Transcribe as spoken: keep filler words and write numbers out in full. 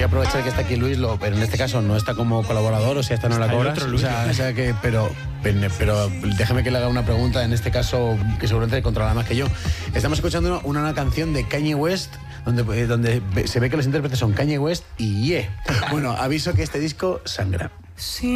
a aprovechar que está aquí Luis, lo, pero en este caso no está como colaborador, o sea, esta no Está la el cobras. otro O Luis, sea, ¿no? o sea que, pero, pero déjame que le haga una pregunta, en este caso, que seguramente controla más que yo. Estamos escuchando una, una canción de Kanye West, donde, donde se ve que los intérpretes son Kanye West y Ye. Bueno, aviso que este disco sangra. Sí.